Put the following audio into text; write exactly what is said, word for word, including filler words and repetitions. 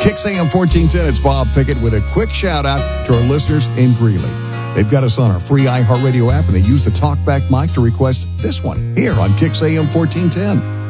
Kix A M fourteen ten, it's Bob Pickett with a quick shout out to our listeners in Greeley. They've got us on our free iHeartRadio app, and they use the TalkBack mic to request this one here on Kix A M fourteen ten.